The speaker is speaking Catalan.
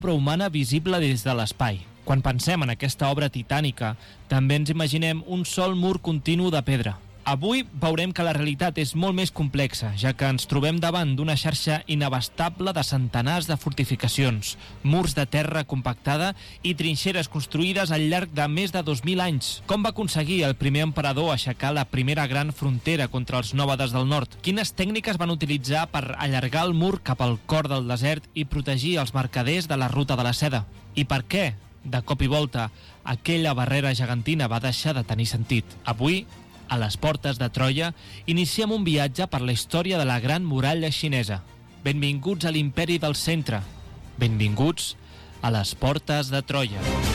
obra humana visible des de l'espai. Quan pensem en aquesta obra titànica, també ens imaginem un sol mur continu de pedra. Avui veurem que la realitat és molt més complexa, ja que ens trobem davant d'una xarxa inabastable de centenars de fortificacions, murs de terra compactada i trinxeres construïdes al llarg de més de 2.000 anys. Com va aconseguir el primer emperador aixecar la primera gran frontera contra els nòmades del nord? Quines tècniques van utilitzar per allargar el mur cap al cor del desert i protegir els mercaders de la ruta de la seda? I per què, de cop i volta, aquella barrera gegantina va deixar de tenir sentit? Avui, a les portes de Troia, iniciem un viatge per la història de la Gran Muralla xinesa. Benvinguts a l'Imperi del Centre. Benvinguts a les portes de Troia.